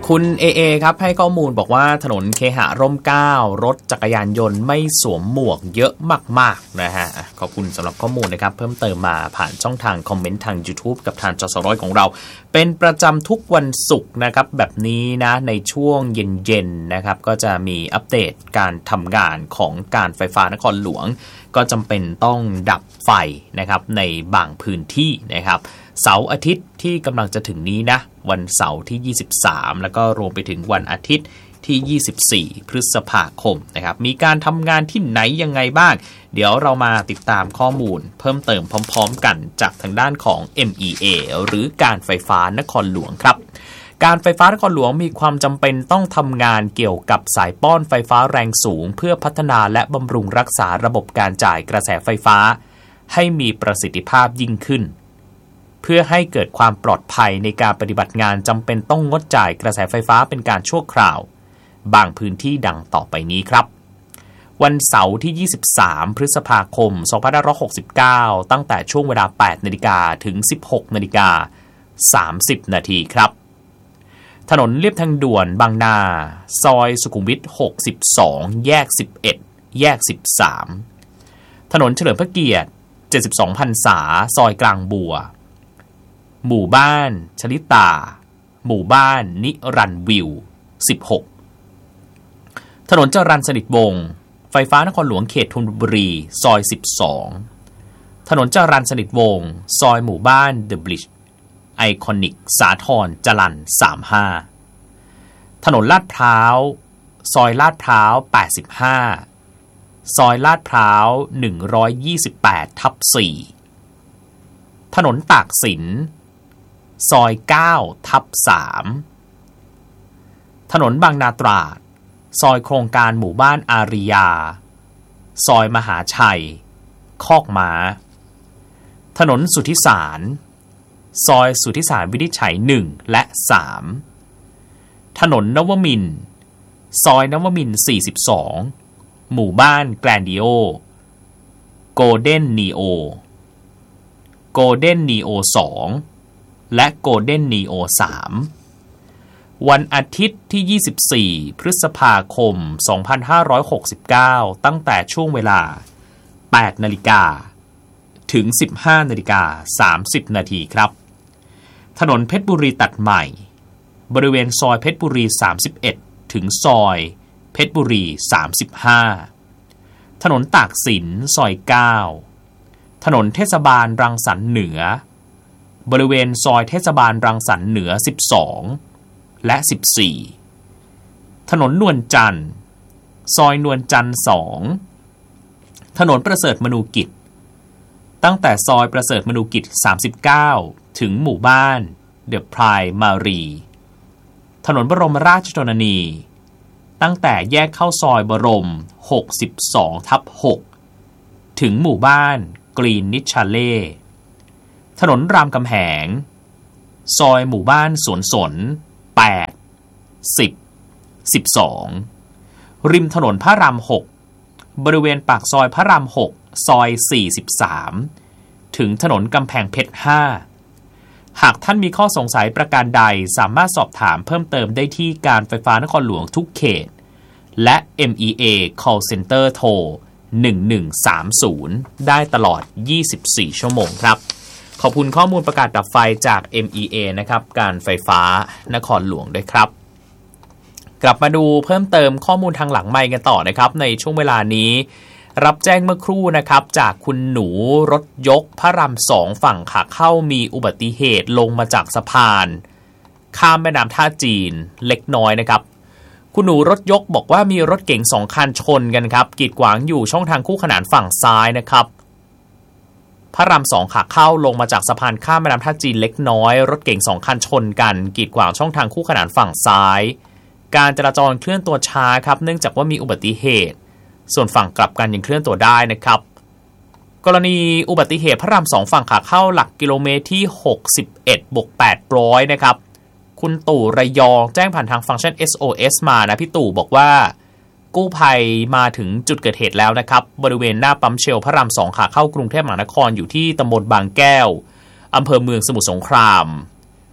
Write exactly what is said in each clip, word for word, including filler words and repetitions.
คุณเอเอครับให้ข้อมูลบอกว่าถนนเคหะร่มเกล้ารถจักรยานยนต์ไม่สวมหมวกเยอะมากๆนะฮะขอบคุณสำหรับข้อมูลนะครับเพิ่มเติมมาผ่านช่องทางคอมเมนต์ทาง YouTube กับทางจสร้อยของเราเป็นประจำทุกวันศุกร์นะครับแบบนี้นะในช่วงเย็นๆนะครับก็จะมีอัปเดตการทำงานของการไฟฟ้านครหลวงก็จำเป็นต้องดับไฟนะครับในบางพื้นที่นะครับเสาร์อาทิตย์ที่กำลังจะถึงนี้นะวันเสาร์ที่ยี่สิบสามแล้วก็รวมไปถึงวันอาทิตย์ที่ยี่สิบสี่พฤษภาคมนะครับมีการทำงานที่ไหนยังไงบ้างเดี๋ยวเรามาติดตามข้อมูลเพิ่มเติมพร้อมๆกันจากทางด้านของ เอ็ม อี เอ หรือการไฟฟ้านครหลวงครับการไฟฟ้านครหลวงมีความจำเป็นต้องทำงานเกี่ยวกับสายป้อนไฟฟ้าแรงสูงเพื่อพัฒนาและบำรุงรักษาระบบการจ่ายกระแสไฟฟ้าให้มีประสิทธิภาพยิ่งขึ้นเพื่อให้เกิดความปลอดภัยในการปฏิบัติงานจำเป็นต้องงดจ่ายกระแสไฟฟ้าเป็นการชั่วคราวบางพื้นที่ดังต่อไปนี้ครับวันเสาร์ที่ยี่สิบสามพฤษภาคมสองพันห้าร้อยหกสิบเก้าตั้งแต่ช่วงเวลา แปดนาฬิกา ถึง สิบหกนาฬิกาสามสิบนาทีครับถนนเลียบทางด่วนบางนาซอยสุขุมวิทหกสิบสองแยกสิบเอ็ดแยกสิบสามถนนเฉลิมพระเกียรติเจ็ดสิบสองพรรษาซอยกลางบัวหมู่บ้านชลิตาหมู่บ้านนิรันดร์วิวสิบหกถนนจรัญสนิทวงศ์ไฟฟ้านครหลวงเขตธนบุรีซอยสิบสองถนนจรัญสนิทวงศ์ซอยหมู่บ้านเดอะบริดจ์ไอคอนิกสาทรจรัญสามสิบห้าถนนลาดพร้าวซอยลาดพร้าวแปดสิบห้าซอยลาดพร้าวหนึ่งร้อยยี่สิบแปดทับสี่ถนนตากสินซอยเก้าทับสามถนนบางนาตราดซอยโครงการหมู่บ้านอาริยาซอยมหาชัยคอกม้าถนนสุทธิสารซอยสุทธิสารวินิจฉัยหนึ่งและสามถนนนวมินทร์ซอยนวมินทร์สี่สิบสองหมู่บ้านแกรนดิโอโกลเด้นนีโอโกลเด้นนีโอสองและโกลเด้นนีโอสามวันอาทิตย์ที่ยี่สิบสี่พฤษภาคมสองพันห้าร้อยหกสิบเก้าตั้งแต่ช่วงเวลา แปดนาฬิกา ถึง สิบห้านาฬิกาสามสิบนาทีครับถนนเพชรบุรีตัดใหม่บริเวณซอยเพชรบุรีสามสิบเอ็ดถึงซอยเพชรบุรีสามสิบห้าถนนตากสินซอยเก้าถนนเทศบาลรังสรรค์เหนือบริเวณซอยเทศบาลรังสรรค์เหนือสิบสองและสิบสี่ถนนนวลจันทร์ซอยนวลจันทร์สองถนนประเสริฐมนูกิจตั้งแต่ซอยประเสริฐมนูกิจสามสิบเก้าถึงหมู่บ้านเดอะไพร์มารีถนนบรมราชชนนีตั้งแต่แยกเข้าซอยบรมหกสิบสองทับหกถึงหมู่บ้านกรีนนิชชาเล่ถนนรามคำแหงซอยหมู่บ้านสวนสนแปด สิบ สิบสองริมถนนพระรามหกบริเวณปากซอยพระรามหกซอยสี่สิบสามถึงถนนกำแพงเพชรห้าหากท่านมีข้อสงสัยประการใดสามารถสอบถามเพิ่มเติมได้ที่การไฟฟ้านครหลวงทุกเขตและ เอ็ม อี เอ Call Center โทรหนึ่งหนึ่งสามศูนย์ได้ตลอดยี่สิบสี่ชั่วโมงครับขอบคุณข้อมูลประกาศดับไฟจาก เอ็ม อี เอ นะครับการไฟฟ้านครหลวงด้วยครับกลับมาดูเพิ่มเติมข้อมูลทางหลังไมค์กันต่อนะครับในช่วงเวลานี้รับแจ้งเมื่อครู่นะครับจากคุณหนูรถยกพระรามสองฝั่งขาเข้ามีอุบัติเหตุลงมาจากสะพานข้ามแม่น้ำท่าจีนเล็กน้อยนะครับคุณหนูรถยกบอกว่ามีรถเก๋งสองคันชนกันครับกีดขวางอยู่ช่องทางคู่ขนานฝั่งซ้ายนะครับพระรามสองขาเข้าลงมาจากสะพานข้ามแม่น้ำท่าจีนเล็กน้อยรถเก๋งสองคันชนกันกีดขวางช่องทางคู่ขนานฝั่งซ้ายการจราจรเคลื่อนตัวช้าครับเนื่องจากว่ามีอุบัติเหตุส่วนฝั่งกลับกันยังเคลื่อนตัวได้นะครับกรณีอุบัติเหตุพระรามสองฝั่งขาเข้าหลักกิโลเมตรที่หกสิบเอ็ดบวกแปดร้อยนะครับคุณตู่ระยองแจ้งผ่านทางฟังก์ชัน เอส โอ เอส มานะพี่ตู่บอกว่ากู้ภัยมาถึงจุดเกิดเหตุแล้วนะครับบริเวณหน้าปั๊มเชลพระรามสองขาเข้ากรุงเทพมหานครอยู่ที่ตำบลบางแก้วอำเภอเมืองสมุทรสงคราม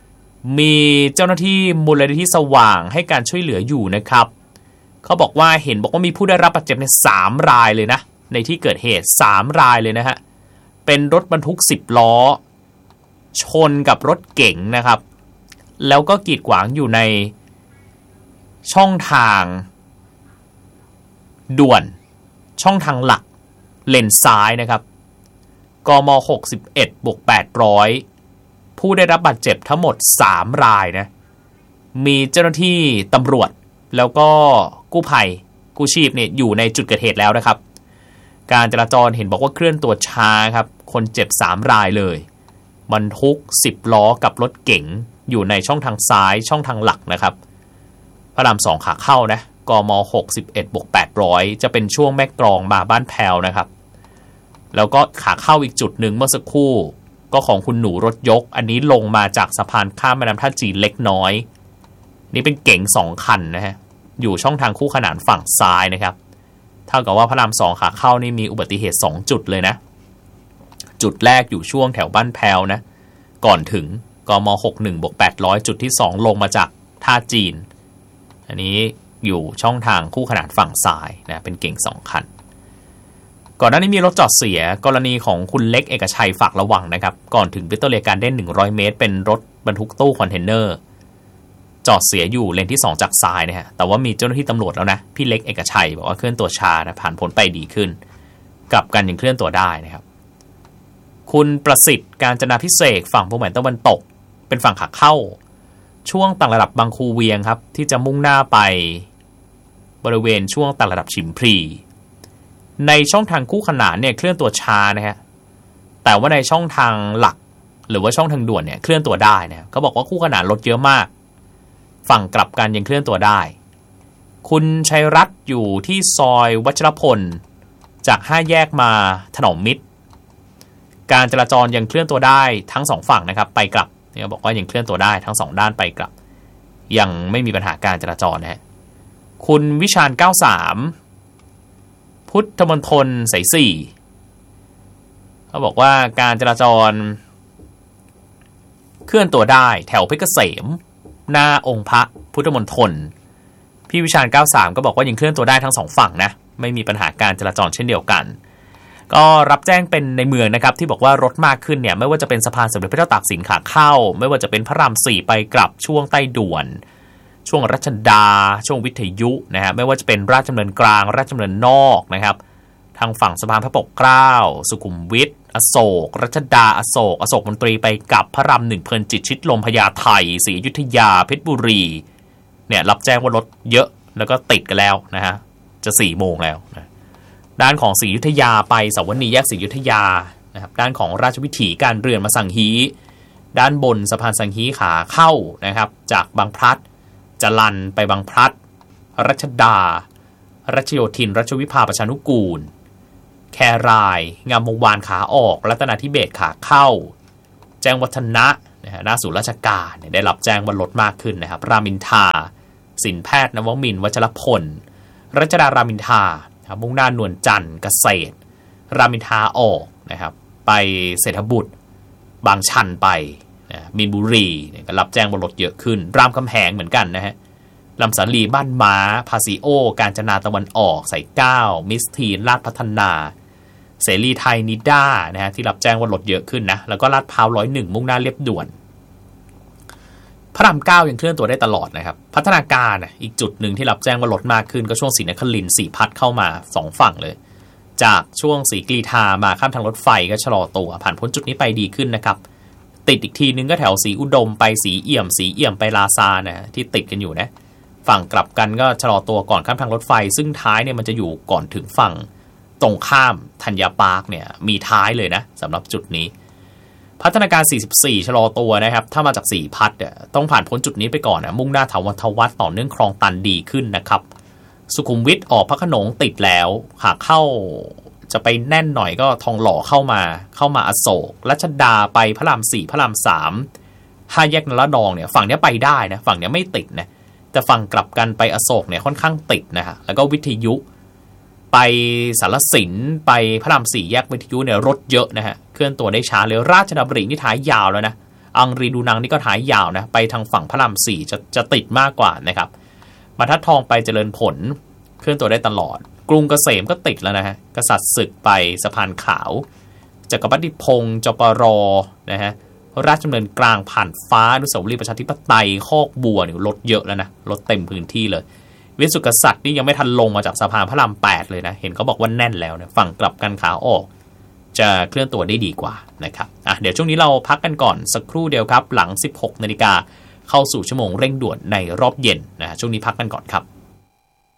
มีเจ้าหน้าที่มูลนิธิสว่างให้การช่วยเหลืออยู่นะครับเขาบอกว่าเห็นบอกว่ามีผู้ได้รับบาดเจ็บในสามรายเลยนะในที่เกิดเหตุสามรายเลยนะฮะเป็นรถบรรทุกสิบล้อชนกับรถเก๋งนะครับแล้วก็กีดขวางอยู่ในช่องทางด่วนช่องทางหลักเลนซ้ายนะครับกมหกสิบเอ็ดบวกแปดร้อยผู้ได้รับบาดเจ็บทั้งหมดสามรายนะมีเจ้าหน้าที่ตำรวจแล้วก็กู้ภัยกู้ชีพเนี่ยอยู่ในจุดเกิดเหตุแล้วนะครับการจราจรเห็นบอกว่าเคลื่อนตัวช้าครับคนเจ็บสามรายเลยบรรทุกสิบล้อกับรถเก๋งอยู่ในช่องทางซ้ายช่องทางหลักนะครับพระรามสองขาเข้านะกมหกสิบเอ็ดบวกแปดร้อยจะเป็นช่วงแม่กลองมาบ้านแพวนะครับแล้วก็ขาเข้าอีกจุดหนึ่งเมื่อสักครู่ก็ของคุณหนูรถยกอันนี้ลงมาจากสะพานข้ามแม่น้ำท่าจีนเล็กน้อยนี่เป็นเก๋งสองคันนะฮะอยู่ช่องทางคู่ขนานฝั่งซ้ายนะครับเท่ากับว่าพระรามสองขาเข้านี่มีอุบัติเหตุสองจุดเลยนะจุดแรกอยู่ช่วงแถวบ้านแพวนะก่อนถึงกมหกสิบเอ็ดบวกแปดร้อยจุดที่สองลงมาจากท่าจีนอันนี้อยู่ช่องทางคู่ขนานฝั่งซ้ายนะเป็นเก๋งสองคันก่อนหน้านี้มีรถจอดเสียกรณีของคุณเล็กเอกชัยฝากระวังนะครับก่อนถึงวิคตอเรียการ์เด้นหนึ่งร้อยเมตรเป็นรถบรรทุกตู้คอนเทนเนอร์จอดเสียอยู่เลนที่สองจากซ้ายนะฮะแต่ว่ามีเจ้าหน้าที่ตำรวจแล้วนะพี่เล็กเอกชัยบอกว่าเคลื่อนตัวช้านะผ่านพ้นไปดีขึ้นกลับกันยังเคลื่อนตัวได้นะครับคุณประสิทธิ์การจนาภิเษกฝั่งพวงแหวนตะวันตกเป็นฝั่งขาเข้าช่วงต่างระดับบางคูเวียงครับที่จะมุ่งหน้าไปบริเวณช่วงต่างระดับฉิมพลีในช่องทางคู่ขนานเนี่ยเคลื่อนตัวช้านะฮะแต่ว่าในช่องทางหลักหรือว่าช่องทางด่วนเนี่ยเคลื่อนตัวได้นะเขาบอกว่าคู่ขนานรถเยอะมากฝั่งกลับกันยังเคลื่อนตัวได้คุณชัยรัตน์อยู่ที่ซอยวัชรพลจากห้าแยกมาถนอมมิตรการจราจรยังเคลื่อนตัวได้ทั้งสองฝั่งนะครับไปกลับเนี่ยบอกว่ายังเคลื่อนตัวได้ทั้งสองด้านไปกลับยังไม่มีปัญหาการจราจรนะฮะคุณวิชาญเก้าสิบสามพุทธมณฑลสายสี่เขาบอกว่าการจราจรเคลื่อนตัวได้แถวเพชรเกษมหน้าองค์พระพุทธมณฑลพี่วิชาญเก้าสิบสามก็บอกว่ายังเคลื่อนตัวได้ทั้งสองฝั่งนะไม่มีปัญหาการจราจรเช่นเดียวกันก็รับแจ้งเป็นในเมืองนะครับที่บอกว่ารถมากขึ้นเนี่ยไม่ว่าจะเป็นสะพานสมเด็จพระเจ้าตากสินขาเข้าไม่ว่าจะเป็นพระรามสี่ไปกลับช่วงใต้ด่วนช่วงรัชดาช่วงวิทยุนะฮะไม่ว่าจะเป็นราชดำเนินกลางราชดำเนินนอกนะครับทางฝั่งสะพานพระปกเกล้าสุขุมวิทอโศกรัชดาอโศกอโศกมนตรีไปกับพระรามหนึ่งเพลินจิตชิดลมพญาไทศรีอยุธยาเพชรบุรีเนี่ยรับแจ้งว่ารถเยอะแล้วก็ติดกันแล้วนะฮะจะสี่โมงแล้วนะด้านของศรีอยุธยาไปสาวนีแยกศรีอยุธยานะครับด้านของราชวิถีการเรือนมาสังฮีด้านบนสะพานสังฮีขาเข้านะครับจากบางพลัดจรัญไปบางพลัดรัชดารัชโยธินรัชวิภาประชานุกูลแครายงามวงวานขาออกรัตนาธิเบศขาเข้าแจ้งวัฒนะนะฮะหน้าศูนย์ราชการได้รับแจ้งว่ารถมากขึ้นนะครับรามอินทราสินแพทย์นวมินทร์วัชรพลรัชดารามอินทรามุ่งหน้านวลจันทร์เกษตรรามอินทราออกนะครับไปเศรษฐบุตรบางชันไปมีนบุรีก็รับแจ้งว่ารถเยอะขึ้นรามคำแหงเหมือนกันนะฮะลำสาลีบ้านม้าพาซิโอกาญจนาตะวันออกสายเก้ามิสทีนลาดพัฒนาเสรีไทยนิด้านะฮะที่รับแจ้งว่ารถเยอะขึ้นนะแล้วก็ลาดพร้าวร้อยหนึ่งมุ่งหน้าเรียบด่วนพระรามเก้ายังเคลื่อนตัวได้ตลอดนะครับพัฒนาการอีกจุดหนึ่งที่รับแจ้งว่ารถมากขึ้นก็ช่วงศรีนครินทร์สี่พัดเข้ามาสองฝั่งเลยจากช่วงศรีกรีฑามาข้ามทางรถไฟก็ชะลอตัวผ่านพ้นจุดนี้ไปดีขึ้นนะครับติดอีกทีนึงก็แถวศรีอุดมไปศรีเอี่ยมศรีเอี่ยมไปลาซานะที่ติดกันอยู่นะฝั่งกลับกันก็ชะลอตัวก่อนข้ามทางรถไฟซึ่งท้ายเนี่ยมันจะอยู่ก่อนถึงฝั่งตรงข้ามธัญญาปาร์คเนี่ยมีท้ายเลยนะสำหรับจุดนี้พัฒนาการสี่สิบสี่ชะลอตัวนะครับถ้ามาจากสี่พัดเนี่ยต้องผ่านพ้นจุดนี้ไปก่อนนะมุ่งหน้าถาวรทวัฒน์ต่อเนื่องคลองตันดีขึ้นนะครับสุขุมวิทออกพระโขนงติดแล้วหากเข้าจะไปแน่นหน่อยก็ทองหล่อเข้ามาเข้ามาอโศกรัชดาไปพระรามสี่พระรามสามห้าแยกนราดองเนี่ยฝั่งนี้ไปได้นะฝั่งนี้ไม่ติดนะแต่ฝั่งกลับกันไปอโศกเนี่ยค่อนข้างติดนะฮะแล้วก็วิทยุไปสารสินไปพระรามสี่แยกวิทยุเนี่ยรถเยอะนะฮะเคลื่อนตัวได้ช้าเลยราชดำรินี่ท้ายยาวแล้วนะอังรีดูนังนี่ก็ท้ายยาวนะไปทางฝั่งพระรามสี่จะจะติดมากกว่านะครับบรรทัดทองไปเจริญผลเคลื่อนตัวได้ตลอดกรุงเกษมก็ติดแล้วนะฮะกษัตริย์ศึกไปสะพานขาวจักรพรรดิพงศ์จปรนะฮะราชดำเนินกลางผ่านฟ้าอนุสาวรีย์ประชาธิปไตยคอกบัวเนี่ยรถเยอะแล้วนะรถเต็มพื้นที่เลยวิสุทธิกษัตริย์นี่ยังไม่ทันลงมาจากสะพานพระรามแปดเลยนะเห็นเขาบอกว่าแน่นแล้วเนี่ยฝั่งกลับกันขาออกจะเคลื่อนตัวได้ดีกว่านะครับอ่ะเดี๋ยวช่วงนี้เราพักกันก่อนสักครู่เดียวครับหลัง สิบหกนาฬิกาเข้าสู่ชั่วโมงเร่งด่วนในรอบเย็นนะช่วงนี้พักกันก่อนครับ